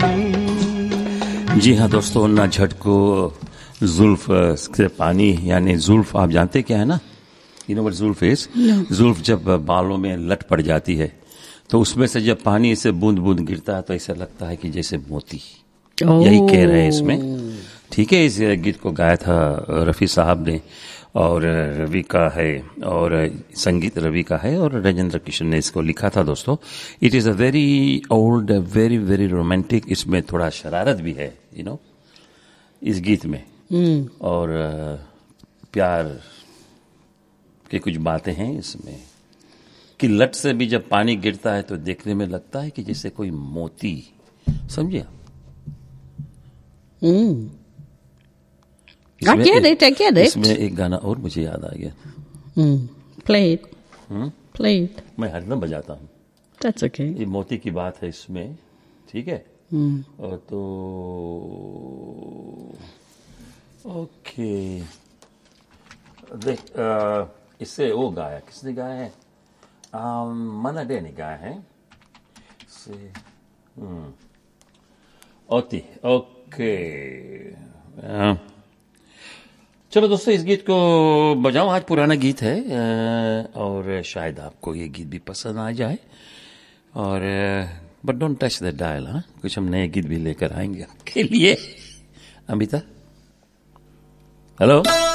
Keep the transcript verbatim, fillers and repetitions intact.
जी हाँ दोस्तों, ना झटको जुल्फ से पानी, यानी जुल्फ आप जानते क्या है ना? यू नो व्हाट जुल्फ इज? जुल्फ जब बालों में लट पड़ जाती है तो उसमें से जब पानी ऐसे बूंद बूंद गिरता है तो ऐसा लगता है कि जैसे मोती। oh. यही कह रहे हैं इसमें। ठीक है, इस गीत को गाया था रफ़ी साहब ने और रवि का है, और संगीत रवि का है, और राजेंद्र किशन ने इसको लिखा था दोस्तों। It is a very old, very very romantic, इसमें थोड़ा शरारत भी है यू you नो know, इस गीत में। mm. और प्यार की कुछ बातें हैं इसमें कि लट से भी जब पानी गिरता है तो देखने में लगता है कि जैसे कोई मोती। समझिए? mm. I get it, I get it. इसमें एक गाना और मुझे याद आ गया। mm. Play it. hmm? Play it. मैं हरदम बजाता हूँ। That's okay. ये मोती की बात है इसमें, ठीक है? mm. और तो ओके, देख आ, इससे वो गाया, किसने गाया है? मना डे ने गाया है से हम्म ओती। ओके, आ, चलो दोस्तों, इस गीत को बजाओ। आज पुराना गीत है और शायद आपको ये गीत भी पसंद आ जाए। और but don't touch the dial. हाँ, कुछ हम नए गीत भी लेकर आएंगे आपके लिए। अमिता, हेलो।